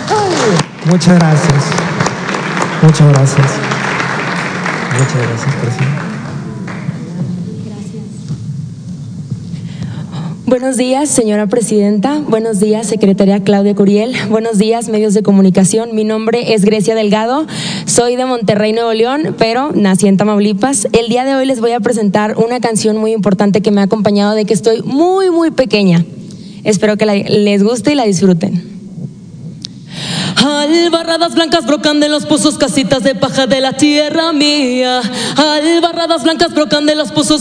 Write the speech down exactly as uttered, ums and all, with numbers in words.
Muchas gracias. Muchas gracias. Muchas gracias, presidente. Buenos días, señora presidenta. Buenos días, secretaria Claudia Curiel. Buenos días, medios de comunicación. Mi nombre es Grecia Delgado. Soy de Monterrey, Nuevo León, pero nací en Tamaulipas. El día de hoy les voy a presentar una canción muy importante que me ha acompañado de que estoy muy, muy pequeña. Espero que la, les guste y la disfruten. Albarradas blancas brocan de los pozos, casitas de paja de la tierra mía. Albarradas blancas brocan de los pozos.